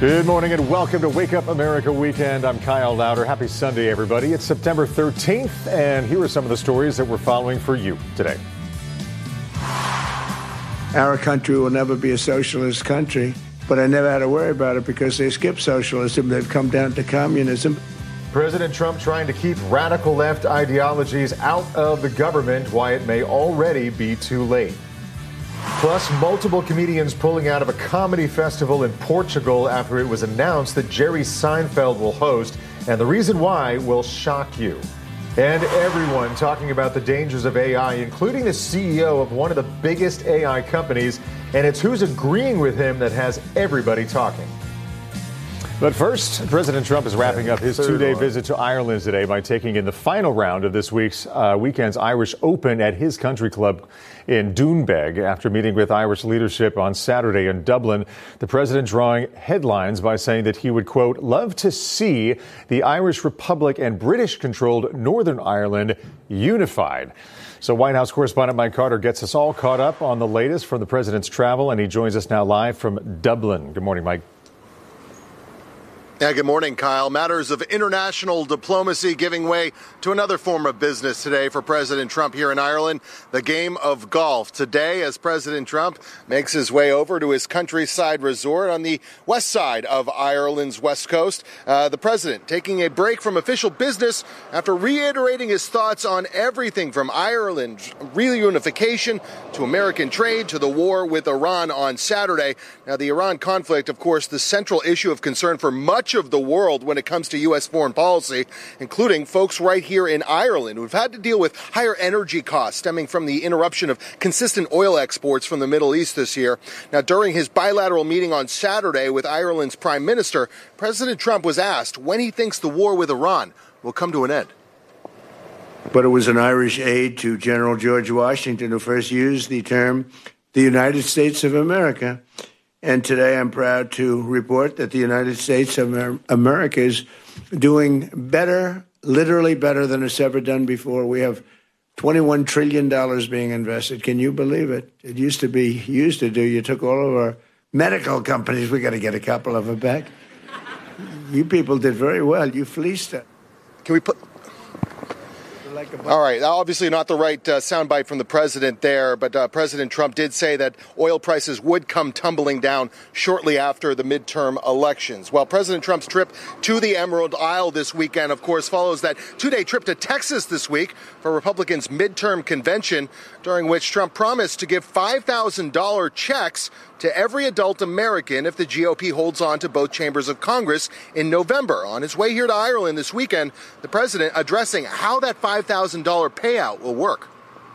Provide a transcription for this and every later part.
Good morning and welcome to Wake Up America Weekend. I'm Kyle Lauder. Happy Sunday, everybody. It's September 13th, and here are some of the stories that we're following for you today. Our country will never be a socialist country, but I never had to worry about it because they skipped socialism. They've come down to communism. President Trump trying to keep radical left ideologies out of the government, why it may already be too late. Plus, multiple comedians pulling out of a comedy festival in Portugal after it was announced that Jerry Seinfeld will host, and the reason why will shock you. And everyone talking about the dangers of AI, including the CEO of one of the biggest AI companies, and it's who's agreeing with him that has everybody talking. But first, President Trump is wrapping up his two-day visit to Ireland today by taking in the final round of this weekend's Irish Open at his country club in Doonbeg. After meeting with Irish leadership on Saturday in Dublin, the president drawing headlines by saying that he would, quote, love to see the Irish Republic and British-controlled Northern Ireland unified. So White House correspondent Mike Carter gets us all caught up on the latest from the president's travel, and he joins us now live from Dublin. Good morning, Mike. Yeah, good morning, Kyle. Matters of international diplomacy giving way to another form of business today for President Trump here in Ireland, the game of golf. Today, as President Trump makes his way over to his countryside resort on the west side of Ireland's west coast, the president taking a break from official business after reiterating his thoughts on everything from Ireland's reunification to American trade to the war with Iran on Saturday. Now, the Iran conflict, of course, the central issue of concern for much of the world when it comes to U.S. foreign policy, including folks right here in Ireland who've had to deal with higher energy costs stemming from the interruption of consistent oil exports from the Middle East this year. Now, during his bilateral meeting on Saturday with Ireland's Prime Minister, President Trump was asked when he thinks the war with Iran will come to an end. But it was an Irish aide to General George Washington who first used the term the United States of America. And today I'm proud to report that the United States of America is doing better, literally better than it's ever done before. We have $21 trillion being invested. Can you believe it? It used to you took all of our medical companies. We got to get a couple of them back. You people did very well. You fleeced it. Can we put... All right. Obviously not the right soundbite from the president there, but President Trump did say that oil prices would come tumbling down shortly after the midterm elections. Well, President Trump's trip to the Emerald Isle this weekend, of course, follows that two-day trip to Texas this week for Republicans' midterm convention, during which Trump promised to give $5,000 checks to every adult American if the GOP holds on to both chambers of Congress in November. On his way here to Ireland this weekend, the president addressing how that $5,000 payout will work.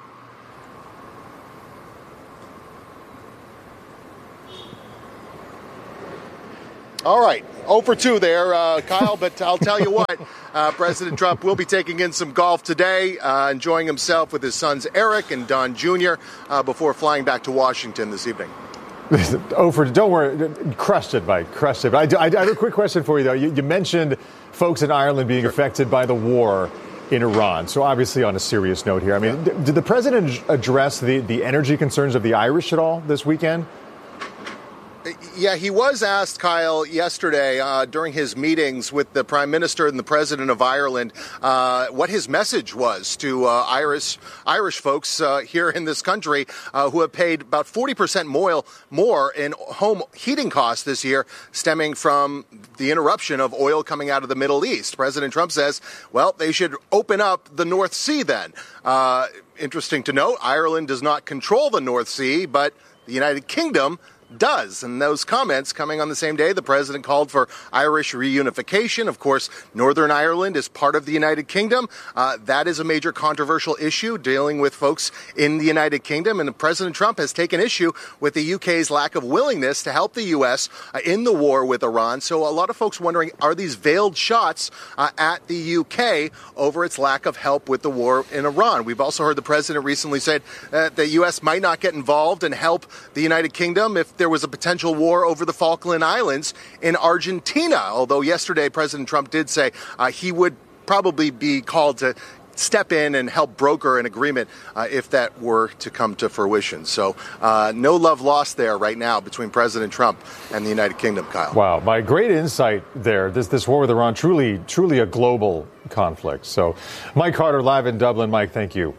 All right, 0 for 2 there, Kyle, but I'll tell you what, President Trump will be taking in some golf today, enjoying himself with his sons Eric and Don Jr. Before flying back to Washington this evening. Don't worry, crushed it, Mike, crushed it. But I have a quick question for you, though. You mentioned folks in Ireland being affected by the war in Iran. So obviously on a serious note here, I mean, did the president address the energy concerns of the Irish at all this weekend? Yeah, he was asked, Kyle, yesterday during his meetings with the Prime Minister and the President of Ireland what his message was to Irish folks here in this country who have paid about 40% more in home heating costs this year, stemming from the interruption of oil coming out of the Middle East. President Trump says, well, they should open up the North Sea then. Interesting to note, Ireland does not control the North Sea, but the United Kingdom does. And those comments coming on the same day, the president called for Irish reunification. Of course, Northern Ireland is part of the United Kingdom. That is a major controversial issue dealing with folks in the United Kingdom. And President Trump has taken issue with the UK's lack of willingness to help the US in the war with Iran. So a lot of folks wondering, are these veiled shots at the UK over its lack of help with the war in Iran? We've also heard the president recently said that the US might not get involved and help the United Kingdom if there was a potential war over the Falkland Islands in Argentina. Although yesterday President Trump did say he would probably be called to step in and help broker an agreement if that were to come to fruition. So no love lost there right now between President Trump and the United Kingdom, Kyle. Wow, my great insight there. This war with Iran, truly a global conflict. So Mike Carter live in Dublin. Mike, thank you.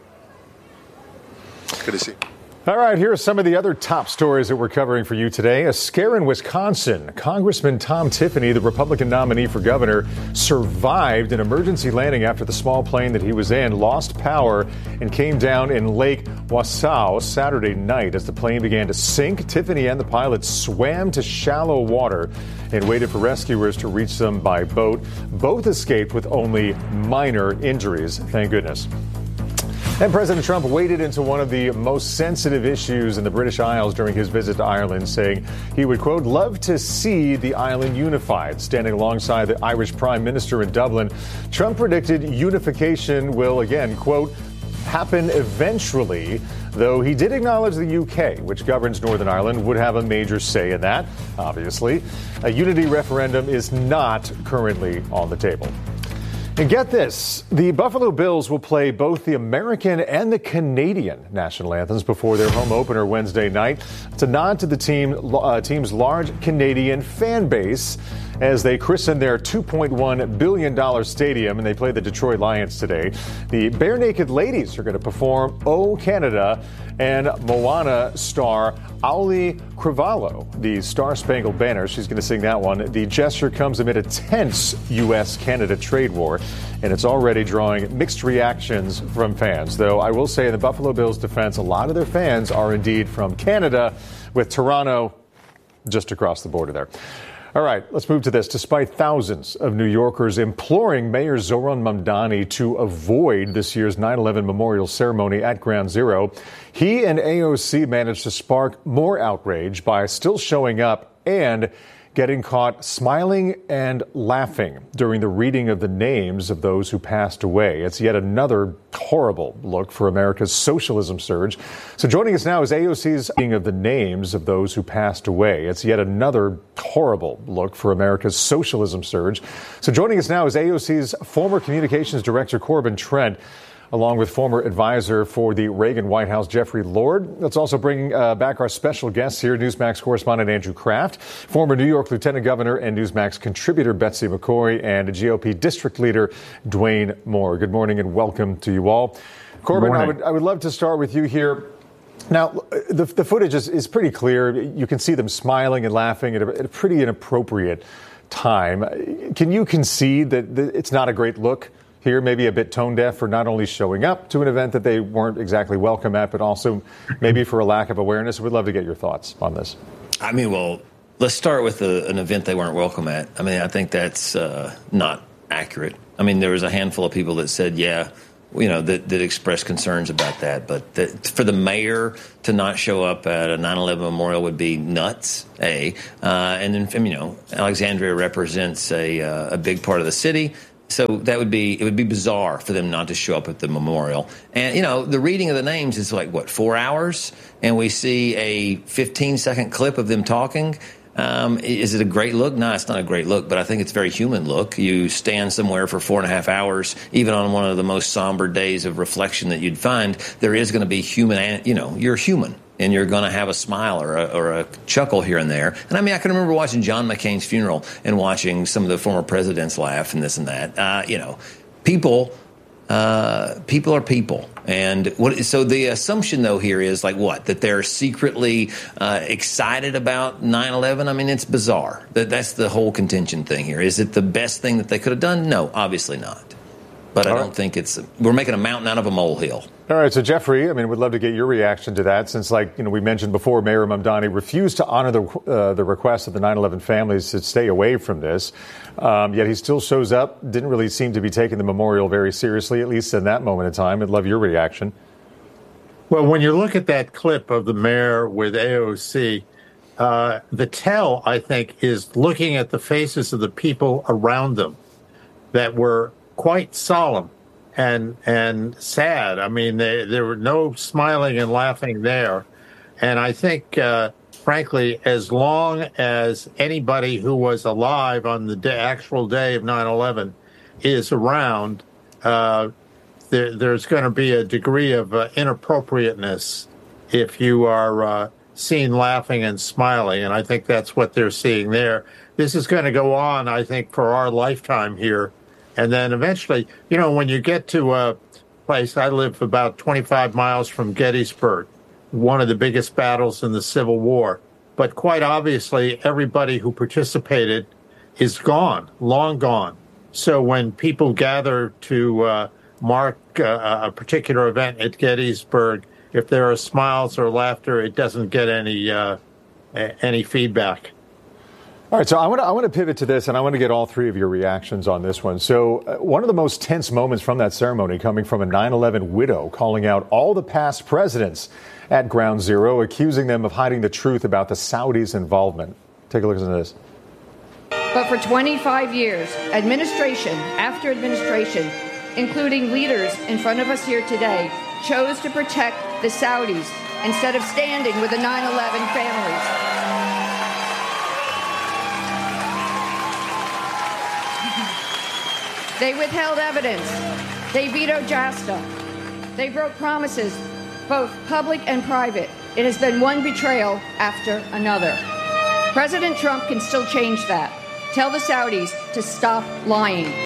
Good to see you. All right, here are some of the other top stories that we're covering for you today. A scare in Wisconsin. Congressman Tom Tiffany, the Republican nominee for governor, survived an emergency landing after the small plane that he was in lost power and came down in Lake Wausau Saturday night. As the plane began to sink, Tiffany and the pilot swam to shallow water and waited for rescuers to reach them by boat. Both escaped with only minor injuries, thank goodness. And President Trump waded into one of the most sensitive issues in the British Isles during his visit to Ireland, saying he would, quote, love to see the island unified. Standing alongside the Irish Prime Minister in Dublin, Trump predicted unification will, again, quote, happen eventually, though he did acknowledge the UK, which governs Northern Ireland, would have a major say in that, obviously. A unity referendum is not currently on the table. And get this, the Buffalo Bills will play both the American and the Canadian national anthems before their home opener Wednesday night. It's a nod to the team's large Canadian fan base as they christen their $2.1 billion stadium, and they play the Detroit Lions today. The Bare Naked Ladies are going to perform "O Canada," and Moana star Auli Cravalho, the Star-Spangled Banner. She's going to sing that one. The gesture comes amid a tense U.S.-Canada trade war, and it's already drawing mixed reactions from fans. Though I will say in the Buffalo Bills' defense, a lot of their fans are indeed from Canada, with Toronto just across the border there. All right, let's move to this. Despite thousands of New Yorkers imploring Mayor Zohran Mamdani to avoid this year's 9/11 memorial ceremony at Ground Zero, he and AOC managed to spark more outrage by still showing up and getting caught smiling and laughing during the reading of the names of those who passed away. It's yet another horrible look for America's socialism surge. So joining us now is AOC's reading of the names of those who passed away. It's yet another horrible look for America's socialism surge. So joining us now is AOC's former communications director, Corbin Trent, along with former advisor for the Reagan White House, Jeffrey Lord. Let's also bring back our special guests here, Newsmax correspondent Andrew Kraft, former New York Lieutenant Governor and Newsmax contributor Betsy McCoy, and GOP District Leader Dwayne Moore. Good morning and welcome to you all. Corbin, I would love to start with you here. Now, the footage is pretty clear. You can see them smiling and laughing at a pretty inappropriate time. Can you concede that it's not a great look here, maybe a bit tone deaf for not only showing up to an event that they weren't exactly welcome at, but also maybe for a lack of awareness? We'd love to get your thoughts on this. I mean, well, let's start with an event they weren't welcome at. I mean, I think that's not accurate. I mean, there was a handful of people that said, yeah, you know, that expressed concerns about that. But for the mayor to not show up at a 9/11 memorial would be nuts, A. And then, you know, Alexandria represents a big part of the city. So it would be bizarre for them not to show up at the memorial. And, you know, the reading of the names is like, 4 hours? And we see a 15-second clip of them talking. Is it a great look? No, it's not a great look, but I think it's a very human look. You stand somewhere for 4.5 hours, even on one of the most somber days of reflection that you'd find, there is going to be human, you know, you're human. And you're going to have a smile or a chuckle here and there. And I mean, I can remember watching John McCain's funeral and watching some of the former presidents laugh and this and that. You know, people are people. And so the assumption, though, here is like what? That they're secretly excited about 9/11? I mean, it's bizarre. That's the whole contention thing here. Is it the best thing that they could have done? No, obviously not. But I don't think we're making a mountain out of a molehill. All right. So, Jeffrey, I mean, we'd love to get your reaction to that since, like, you know, we mentioned before, Mayor Mamdani refused to honor the request of the 9/11 families to stay away from this. Yet he still shows up, didn't really seem to be taking the memorial very seriously, at least in that moment in time. I'd love your reaction. Well, when you look at that clip of the mayor with AOC, the tell, I think, is looking at the faces of the people around them that were quite solemn and sad. I mean, there were no smiling and laughing there. And I think, frankly, as long as anybody who was alive on the actual day of 9/11 is around, there's going to be a degree of inappropriateness if you are seen laughing and smiling. And I think that's what they're seeing there. This is going to go on, I think, for our lifetime here. And then eventually, when you get to a place, I live about 25 miles from Gettysburg, one of the biggest battles in the Civil War. But quite obviously, everybody who participated is gone, long gone. So when people gather to mark a particular event at Gettysburg, if there are smiles or laughter, it doesn't get any feedback. All right, so I want to pivot to this, and I want to get all three of your reactions on this one. So one of the most tense moments from that ceremony coming from a 9/11 widow calling out all the past presidents at Ground Zero, accusing them of hiding the truth about the Saudis' involvement. Take a look at this. But for 25 years, administration after administration, including leaders in front of us here today, chose to protect the Saudis instead of standing with the 9/11 families. They withheld evidence. They vetoed JASTA. They broke promises, both public and private. It has been one betrayal after another. President Trump can still change that. Tell the Saudis to stop lying.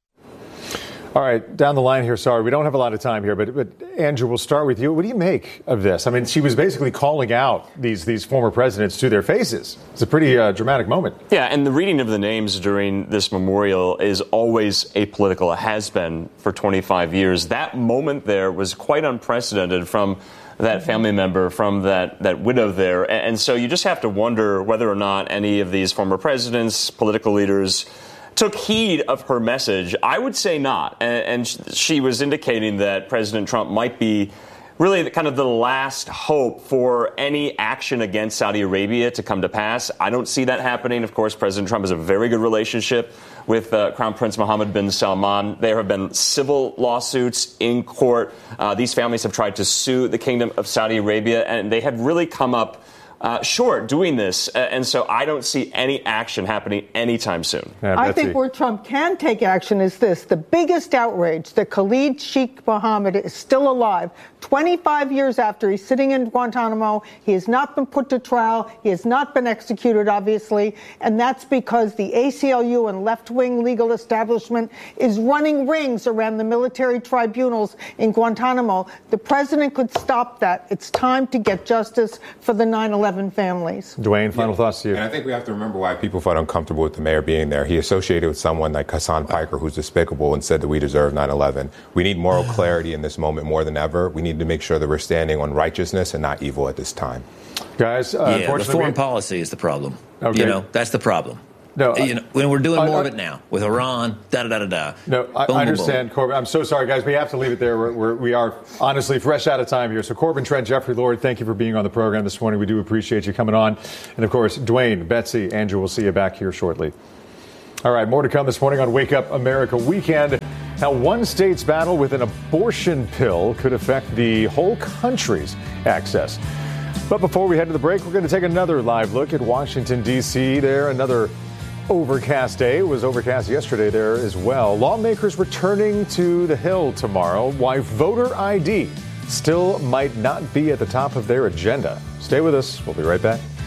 All right, down the line here, sorry, we don't have a lot of time here, but Andrew, we'll start with you. What do you make of this? I mean, she was basically calling out these former presidents to their faces. It's a pretty dramatic moment. Yeah, and the reading of the names during this memorial is always apolitical. It has been for 25 years. That moment there was quite unprecedented from that family member, from that widow there. And so you just have to wonder whether or not any of these former presidents, political leaders, took heed of her message. I would say not. And she was indicating that President Trump might be really kind of the last hope for any action against Saudi Arabia to come to pass. I don't see that happening. Of course, President Trump has a very good relationship with Crown Prince Mohammed bin Salman. There have been civil lawsuits in court. These families have tried to sue the Kingdom of Saudi Arabia, and they have really come up short doing this. And so I don't see any action happening anytime soon. Yeah, I think where Trump can take action is this. The biggest outrage that Khalid Sheikh Mohammed is still alive. 25 years after he's sitting in Guantanamo, he has not been put to trial. He has not been executed, obviously. And that's because the ACLU and left-wing legal establishment is running rings around the military tribunals in Guantanamo. The president could stop that. It's time to get justice for the 9/11 families. Dwayne, final thoughts to you. And I think we have to remember why people felt uncomfortable with the mayor being there. He associated with someone like Hassan Piker, who's despicable, and said that we deserve 9/11. We need moral clarity in this moment more than ever. We need to make sure that we're standing on righteousness and not evil at this time. Guys, the foreign policy is the problem. Okay. That's the problem. No, when we're doing more of it now with Iran, da-da-da-da-da. No, I understand, boom. Corbin. I'm so sorry, guys. We have to leave it there. We are honestly fresh out of time here. So Corbin Trent, Jeffrey Lord, thank you for being on the program this morning. We do appreciate you coming on. And, of course, Dwayne, Betsy, Andrew, we'll see you back here shortly. All right, more to come this morning on Wake Up America Weekend. How one state's battle with an abortion pill could affect the whole country's access. But before we head to the break, we're going to take another live look at Washington, D.C. There, another overcast day. It was overcast yesterday there as well. Lawmakers returning to the Hill tomorrow. Why voter ID still might not be at the top of their agenda. Stay with us. We'll be right back.